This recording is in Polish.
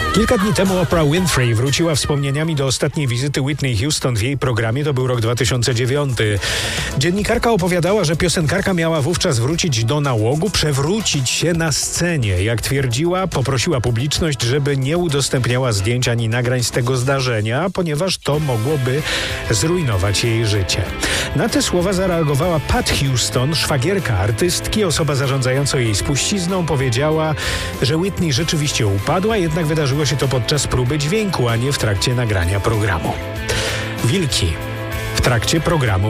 Kilka dni temu Oprah Winfrey wróciła wspomnieniami do ostatniej wizyty Whitney Houston w jej programie. To był rok 2009. Dziennikarka opowiadała, że piosenkarka miała wówczas wrócić do nałogu, przewrócić się na scenie. Jak twierdziła, poprosiła publiczność, żeby nie udostępniała zdjęć ani nagrań z tego zdarzenia, ponieważ to mogłoby zrujnować jej życie. Na te słowa zareagowała Pat Houston, szwagierka artystki, osoba zarządzająca jej spuścizną. Powiedziała, że Whitney rzeczywiście upadła, jednak wydarzyło się to podczas próby dźwięku, a nie w trakcie nagrania programu. Wilki w trakcie programu